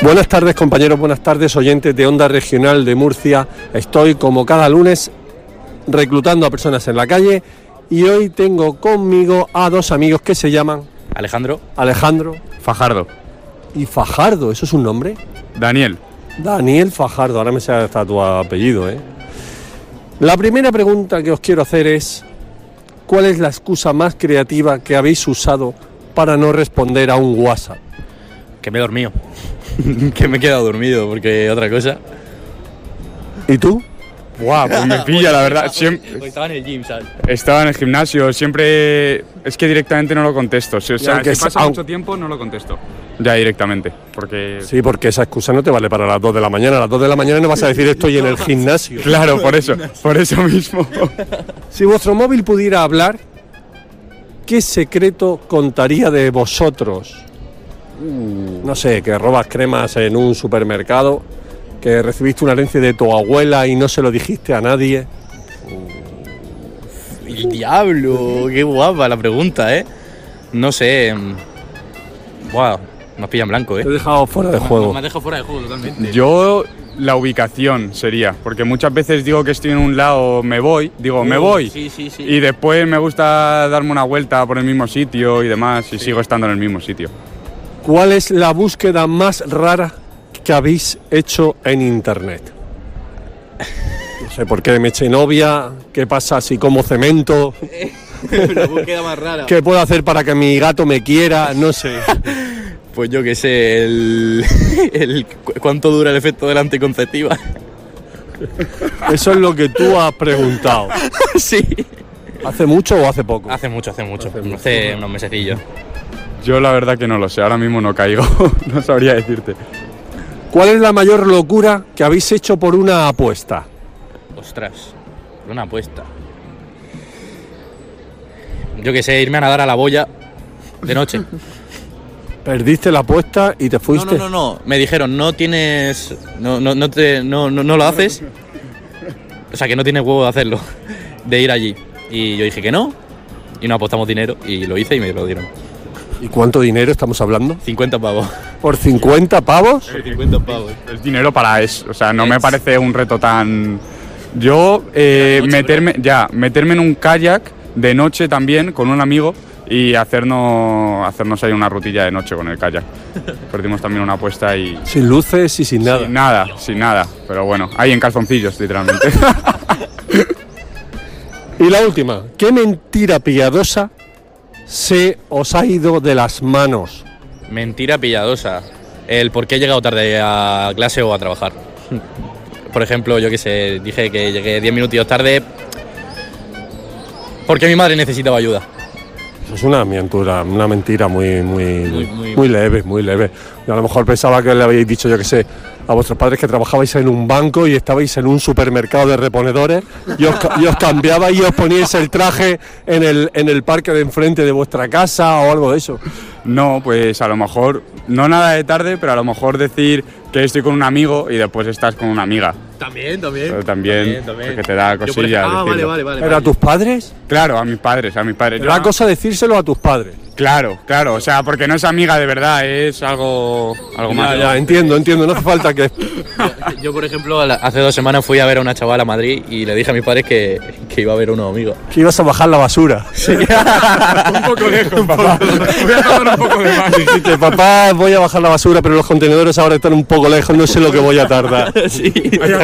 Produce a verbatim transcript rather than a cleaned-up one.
Buenas tardes, compañeros, buenas tardes, oyentes de Onda Regional de Murcia. Estoy, como cada lunes, reclutando a personas en la calle y hoy tengo conmigo a dos amigos que se llaman... Alejandro. Alejandro. Fajardo. Y Fajardo, ¿eso es un nombre? Daniel. Daniel Fajardo, ahora me sale hasta tu apellido, ¿eh? La primera pregunta que os quiero hacer es: ¿cuál es la excusa más creativa que habéis usado para no responder a un WhatsApp? Que me he dormido. Que me he quedado dormido, porque otra cosa. ¿Y tú? Guau, pues me pilla, la verdad. Siempre... Estaba en el gym, ¿sabes? Estaba en el gimnasio, siempre... Es que directamente no lo contesto. O sea, si aunque pasa sea- mucho tiempo, no lo contesto. Ya directamente, porque... Sí, porque esa excusa no te vale para las dos de la mañana. A las dos de la mañana no vas a decir estoy en el gimnasio. Claro, por eso, por eso mismo. Si vuestro móvil pudiera hablar, ¿qué secreto contaría de vosotros? No sé, que robas cremas en un supermercado, que recibiste una herencia de tu abuela y no se lo dijiste a nadie. El diablo, qué guapa la pregunta, ¿eh? No sé. Wow, nos pillan blanco, ¿eh? Te he dejado fuera de juego. Me has dejado fuera de juego totalmente. Yo, la ubicación sería, porque muchas veces digo que estoy en un lado, me voy, digo, me voy. Sí, sí, sí. Y después me gusta darme una vuelta por el mismo sitio y demás, y sigo estando en el mismo sitio. ¿Cuál es la búsqueda más rara que habéis hecho en internet? No sé por qué me eché novia, qué pasa si como cemento, La búsqueda más rara. qué puedo hacer para que mi gato me quiera, no sé. Pues yo qué sé, el, el... ¿Cuánto dura el efecto de la anticonceptiva? Eso es lo que tú has preguntado. Sí. ¿Hace mucho o hace poco? Hace mucho, hace mucho. Hace Hace, mucho. unos mesecillos. Yo la verdad que no lo sé, ahora mismo no caigo, no sabría decirte. ¿Cuál es la mayor locura que habéis hecho por una apuesta? Ostras, una apuesta. Yo qué sé, irme a nadar a la boya de noche. Perdiste la apuesta y te No, fuiste. no, no, no. Me dijeron, no tienes. No, no, no, te, no, no, no lo haces. O sea, que no tienes huevo de hacerlo. De ir allí. Y yo dije que no. Y nos apostamos dinero. Y lo hice y me lo dieron. ¿Y cuánto dinero estamos hablando? cincuenta pavos. ¿Por cincuenta pavos? cincuenta pavos. Es dinero para eso, o sea, no Es- me parece un reto tan... Yo, eh, De noche, meterme, ya, meterme en un kayak de noche también con un amigo y hacernos, hacernos ahí una rutilla de noche con el kayak. Perdimos también una apuesta y... Sin luces y sin nada. Sin nada, sin nada, pero bueno, ahí en calzoncillos, literalmente. Y la última, ¿qué mentira piadosa se os ha ido de las manos? Mentira pilladosa. El por qué he llegado tarde a clase o a trabajar. Por ejemplo, yo qué sé, dije que llegué diez minutos tarde porque mi madre necesitaba ayuda. Eso es una mentira, una mentira muy, muy, muy, Muy, muy- leve, muy leve. Yo a lo mejor pensaba que le habéis dicho, yo qué sé, a vuestros padres que trabajabais en un banco y estabais en un supermercado de reponedores y os, ca- y os cambiabais y os poníais el traje en el, en el parque de enfrente de vuestra casa o algo de eso. No, pues a lo mejor, no nada de tarde, pero a lo mejor decir que estoy con un amigo y después estás con una amiga. También, también. Pero también, porque te da cosilla Ah, vale, decirlo. vale, vale. ¿Pero a tus padres? Claro, a mis padres, a mis padres. Era Yo- cosa decírselo a tus padres. Claro, claro, o sea, porque no es amiga de verdad, es algo, algo más. Ya, ya, entiendo, entiendo, no hace falta que... Yo, por ejemplo, la- hace dos semanas fui a ver a una chavala a Madrid y le dije a mis padres que, que iba a ver a unos amigos. que ibas a bajar la basura. Un poco lejos, papá. Voy a tomar un poco de más. Dijiste, papá, voy a bajar la basura, pero los contenedores ahora están un poco lejos, no sé lo que voy a tardar. Sí.